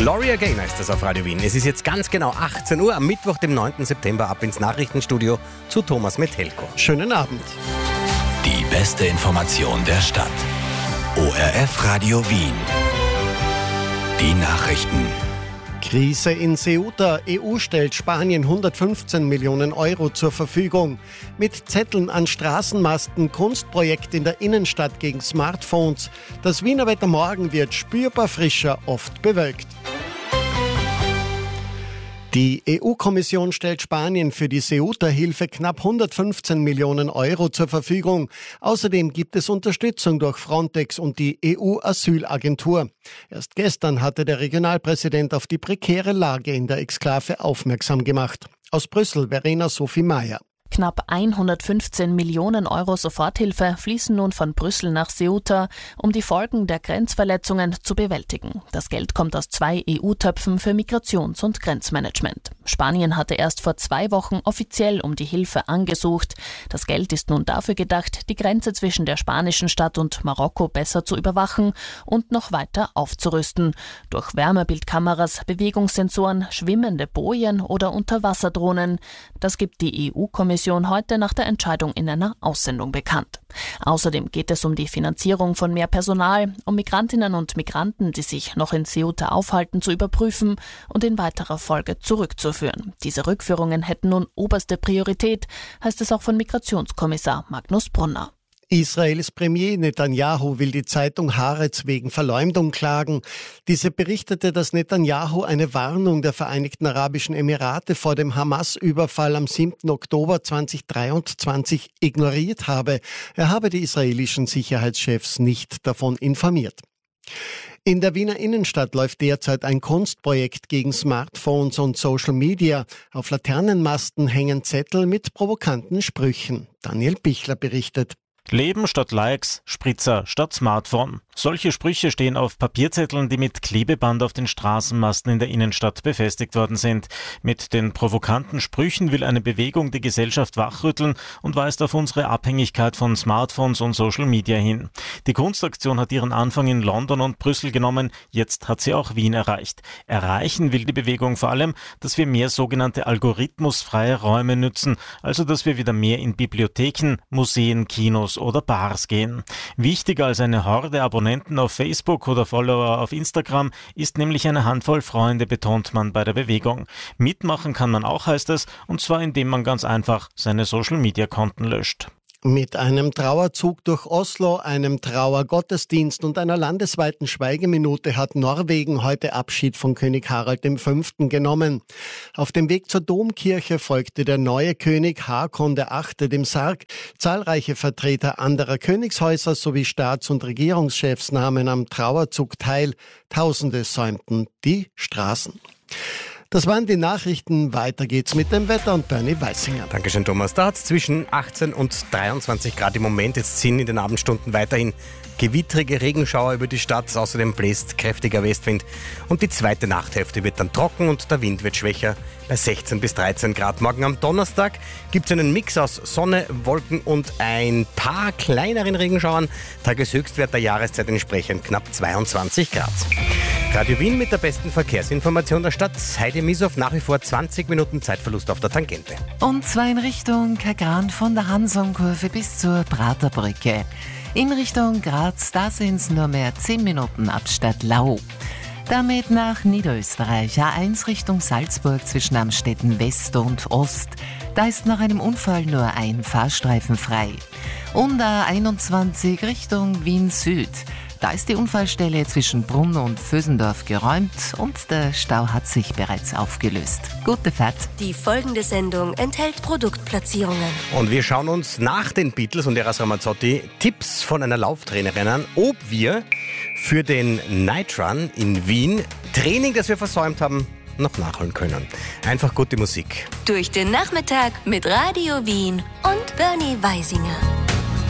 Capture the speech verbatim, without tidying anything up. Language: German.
Gloria Gaynor ist das auf Radio Wien. Es ist jetzt ganz genau achtzehn Uhr am Mittwoch, dem neunten September, ab ins Nachrichtenstudio zu Thomas Metelko. Schönen Abend. Die beste Information der Stadt. O R F Radio Wien. Die Nachrichten. Krise in Ceuta. E U stellt Spanien hundertfünfzehn Millionen Euro zur Verfügung. Mit Zetteln an Straßenmasten, Kunstprojekt in der Innenstadt gegen Smartphones. Das Wiener Wetter morgen wird spürbar frischer, oft bewölkt. Die E U-Kommission stellt Spanien für die Ceuta-Hilfe knapp hundertfünfzehn Millionen Euro zur Verfügung. Außerdem gibt es Unterstützung durch Frontex und die E U-Asylagentur. Erst gestern hatte der Regionalpräsident auf die prekäre Lage in der Exklave aufmerksam gemacht. Aus Brüssel, Verena Sophie Mayer. Knapp hundertfünfzehn Millionen Euro Soforthilfe fließen nun von Brüssel nach Ceuta, um die Folgen der Grenzverletzungen zu bewältigen. Das Geld kommt aus zwei E U-Töpfen für Migrations- und Grenzmanagement. Spanien hatte erst vor zwei Wochen offiziell um die Hilfe angesucht. Das Geld ist nun dafür gedacht, die Grenze zwischen der spanischen Stadt und Marokko besser zu überwachen und noch weiter aufzurüsten. Durch Wärmebildkameras, Bewegungssensoren, schwimmende Bojen oder Unterwasserdrohnen. Das gibt die E U-Kommission heute nach der Entscheidung in einer Aussendung bekannt. Außerdem geht es um die Finanzierung von mehr Personal, um Migrantinnen und Migranten, die sich noch in Ceuta aufhalten, zu überprüfen und in weiterer Folge zurückzuführen. Diese Rückführungen hätten nun oberste Priorität, heißt es auch von Migrationskommissar Magnus Brunner. Israels Premier Netanyahu will die Zeitung Haaretz wegen Verleumdung klagen. Diese berichtete, dass Netanyahu eine Warnung der Vereinigten Arabischen Emirate vor dem Hamas-Überfall am siebten Oktober zweitausenddreiundzwanzig ignoriert habe. Er habe die israelischen Sicherheitschefs nicht davon informiert. In der Wiener Innenstadt läuft derzeit ein Kunstprojekt gegen Smartphones und Social Media. Auf Laternenmasten hängen Zettel mit provokanten Sprüchen. Daniel Bichler berichtet. Leben statt Likes, Spritzer statt Smartphone. Solche Sprüche stehen auf Papierzetteln, die mit Klebeband auf den Straßenmasten in der Innenstadt befestigt worden sind. Mit den provokanten Sprüchen will eine Bewegung die Gesellschaft wachrütteln und weist auf unsere Abhängigkeit von Smartphones und Social Media hin. Die Kunstaktion hat ihren Anfang in London und Brüssel genommen, jetzt hat sie auch Wien erreicht. Erreichen will die Bewegung vor allem, dass wir mehr sogenannte algorithmusfreie Räume nützen, also dass wir wieder mehr in Bibliotheken, Museen, Kinos oder Bars gehen. Wichtiger als eine Horde Abonnenten auf Facebook oder Follower auf Instagram ist nämlich eine Handvoll Freunde, betont man bei der Bewegung. Mitmachen kann man auch, heißt es, und zwar indem man ganz einfach seine Social-Media-Konten löscht. Mit einem Trauerzug durch Oslo, einem Trauergottesdienst und einer landesweiten Schweigeminute hat Norwegen heute Abschied von König Harald der Fünfte genommen. Auf dem Weg zur Domkirche folgte der neue König Håkon der Achte dem Sarg. Zahlreiche Vertreter anderer Königshäuser sowie Staats- und Regierungschefs nahmen am Trauerzug teil. Tausende säumten die Straßen. Das waren die Nachrichten. Weiter geht's mit dem Wetter und Bernie Weissinger. Dankeschön, Thomas. Da hat es zwischen achtzehn und dreiundzwanzig Grad im Moment. Jetzt sind in den Abendstunden weiterhin gewittrige Regenschauer über die Stadt. Außerdem bläst kräftiger Westwind. Und die zweite Nachthälfte wird dann trocken und der Wind wird schwächer bei sechzehn bis dreizehn Grad. Morgen am Donnerstag gibt es einen Mix aus Sonne, Wolken und ein paar kleineren Regenschauern. Tageshöchstwert der Jahreszeit entsprechend knapp zweiundzwanzig Grad. Radio Wien mit der besten Verkehrsinformation der Stadt. Heidi Misow, nach wie vor zwanzig Minuten Zeitverlust auf der Tangente. Und zwar in Richtung Kagran von der Hansonkurve bis zur Praterbrücke. In Richtung Graz, da sind es nur mehr zehn Minuten ab Stadtlau. Damit nach Niederösterreich, A eins Richtung Salzburg zwischen Amstetten West und Ost. Da ist nach einem Unfall nur ein Fahrstreifen frei. Und A einundzwanzig Richtung Wien Süd. Da ist die Unfallstelle zwischen Brunn und Vösendorf geräumt und der Stau hat sich bereits aufgelöst. Gute Fahrt. Die folgende Sendung enthält Produktplatzierungen. Und wir schauen uns nach den Beatles und Eros Ramazzotti Tipps von einer Lauftrainerin an, ob wir für den Night Run in Wien Training, das wir versäumt haben, noch nachholen können. Einfach gute Musik. Durch den Nachmittag mit Radio Wien und Bernie Weisinger.